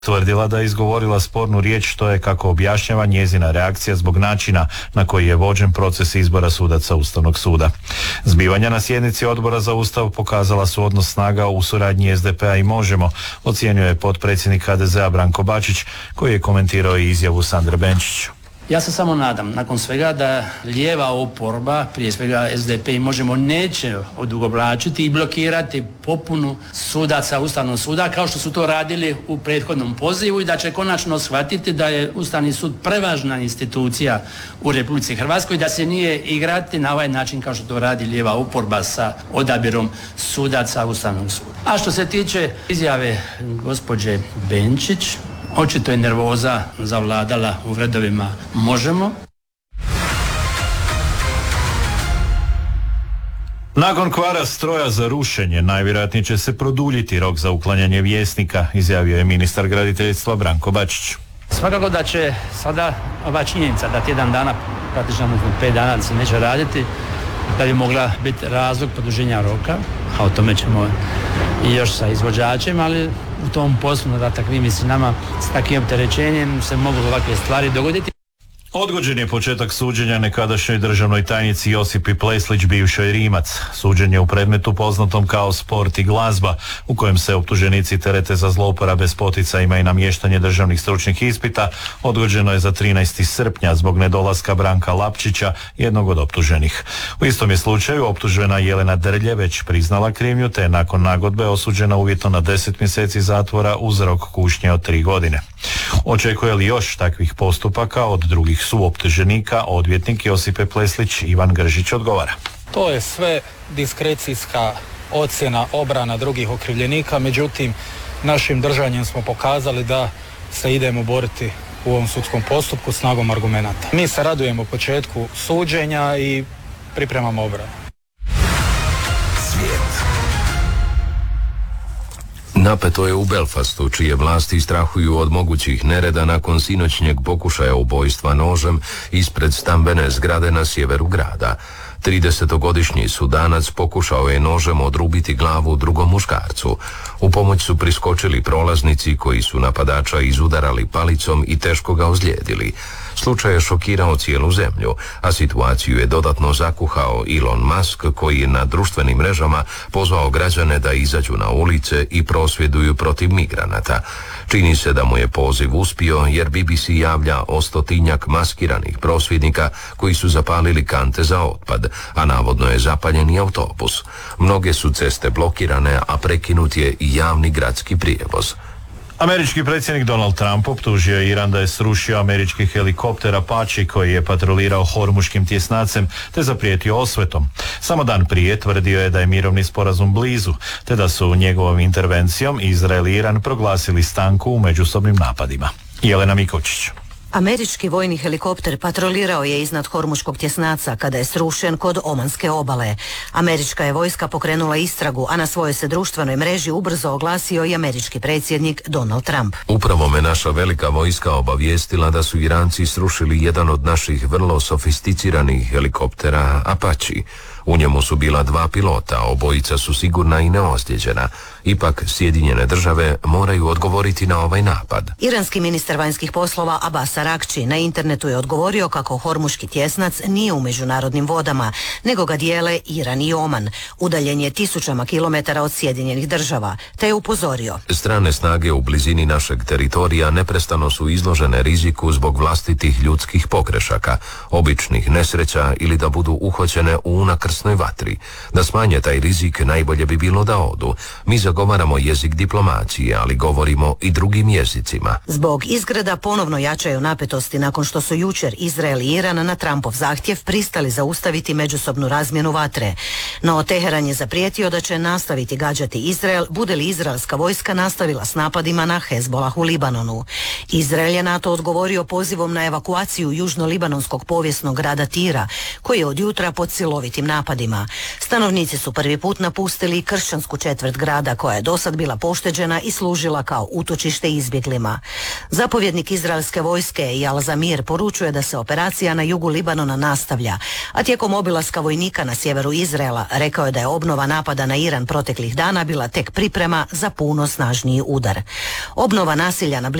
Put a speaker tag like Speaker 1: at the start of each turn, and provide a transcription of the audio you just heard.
Speaker 1: tvrdila da je izgovorila spornu riječ, što je, kako objašnjava, njezina reakcija zbog načina na koji je vođen proces izbora sudaca Ustavnog suda. Zbivanja na sjednici Odbora za Ustav pokazala su odnos snaga u suradnji SDP-a i Možemo, ocijenio je potpredsjednik HDZ-a Branko Bačić, koji je komentirao i izjavu Sandre Benčić.
Speaker 2: Ja se samo nadam, nakon svega, da lijeva oporba, prije svega SDP i Možemo, neće odugovlačiti i blokirati popunu sudaca Ustavnog suda, kao što su to radili u prethodnom pozivu, i da će konačno shvatiti da je Ustavni sud prevažna institucija u Republici Hrvatskoj, da se nije igrati na ovaj način kao što to radi lijeva oporba sa odabirom sudaca Ustavnog suda. A što se tiče izjave gospođe Benčić, očito je nervoza zavladala u redovima Možemo.
Speaker 1: Nakon kvara stroja za rušenje, najvjerojatnije će se produljiti rok za uklanjanje Vjesnika, izjavio je ministar graditeljstva Branko Bačić.
Speaker 2: Svakako da će sada ova činjenica da tjedan dana, praktično 5 dana se neće raditi, da bi mogla biti razlog produženja roka, a o tome ćemo i još sa izvođačem, ali u tom poslu na takvim visinama s takvim opterećenjem se mogu ovakve stvari dogoditi.
Speaker 1: Odgođen je početak suđenja nekadašnjoj državnoj tajnici Josipi Pleslić, bivšoj Rimac. Suđenje u predmetu poznatom kao Sport i glazba, u kojem se optuženici terete za zlouporabe s poticajima i namještanje državnih stručnih ispita, odgođeno je za 13. srpnja zbog nedolaska Branka Lapčića, jednog od optuženih. U istom je slučaju optužena Jelena Drlje već priznala krivnju, te je nakon nagodbe osuđena uvjetno na 10 mjeseci zatvora uz rok kušnje od 3 godine. Očekuje li još takvih postupaka od drugih suoptuženika, odvjetnik Josipe Pleslić Ivan Gržić odgovara.
Speaker 3: To je sve diskrecijska ocjena obrana drugih okrivljenika, međutim našim držanjem smo pokazali da se idemo boriti u ovom sudskom postupku snagom argumenata. Mi se radujemo početku suđenja i pripremamo obranu.
Speaker 4: Napeto je u Belfastu, čije vlasti strahuju od mogućih nereda nakon sinoćnjeg pokušaja ubojstva nožem ispred stambene zgrade na sjeveru grada. 30-godišnji Sudanac pokušao je nožem odrubiti glavu drugom muškarcu. U pomoć su priskočili prolaznici koji su napadača izudarali palicom i teško ga ozlijedili. Slučaj je šokirao cijelu zemlju, a situaciju je dodatno zakuhao Elon Musk, koji je na društvenim mrežama pozvao građane da izađu na ulice i prosvjeduju protiv migranata. Čini se da mu je poziv uspio, jer BBC javlja o 100-tinjak maskiranih prosvjednika koji su zapalili kante za otpad, a navodno je zapaljen i autobus. Mnoge su ceste blokirane, a prekinut je i javni gradski prijevoz.
Speaker 1: Američki predsjednik Donald Trump optužio je Iran da je srušio američki helikopter Apache koji je patrolirao Hormuškim tjesnacem te zaprijetio osvetom. Samo dan prije tvrdio je da je mirovni sporazum blizu, te da su njegovom intervencijom Izrael i Iran proglasili stanku u međusobnim napadima. Jelena Mikočić.
Speaker 5: Američki vojni helikopter patrolirao je iznad Hormuškog tjesnaca kada je srušen kod Omanske obale. Američka je vojska pokrenula istragu, a na svojoj se društvenoj mreži ubrzo oglasio i američki predsjednik Donald Trump.
Speaker 4: Upravo me naša velika vojska obavijestila da su Iranci srušili jedan od naših vrlo sofisticiranih helikoptera Apache. U njemu su bila 2 pilota, obojica su sigurna i neozlijeđena. Ipak Sjedinjene države moraju odgovoriti na ovaj napad.
Speaker 5: Iranski ministar vanjskih poslova Abbas Araghči na internetu je odgovorio kako Hormuški tjesnac nije u međunarodnim vodama, nego ga dijele Iran i Oman. Udaljen je 1000 kilometara od Sjedinjenih država, te je upozorio:
Speaker 4: strane snage u blizini našeg teritorija neprestano su izložene riziku zbog vlastitih ljudskih pogrešaka, običnih nesreća ili da budu uhoćene u unakrsnoj vatri. Da smanje taj rizik, najbolje bi bilo da odu. Mi zagovaramo jezik diplomacije, ali govorimo i drugim jezicima.
Speaker 5: Zbog izgreda ponovno jačaju napetosti nakon što su jučer Izrael i Iran na Trumpov zahtjev pristali zaustaviti međusobnu razmjenu vatre. No Teheran je zaprijetio da će nastaviti gađati Izrael bude li izraelska vojska nastavila s napadima na Hezbolah u Libanonu. Izrael je na to odgovorio pozivom na evakuaciju južno-libanonskog povijesnog grada Tira, koji je od jutra pod silovitim napadom. napadima. Stanovnici su prvi put napustili kršćansku četvrt grada koja je dosad bila pošteđena i služila kao utočište izbjeglima. Zapovjednik izraelske vojske Eyal Zamir poručuje da se operacija na jugu Libanona nastavlja, a tijekom obilaska vojnika na sjeveru Izraela rekao je da je obnova napada na Iran proteklih dana bila tek priprema za puno snažniji udar. Obnova nasilja na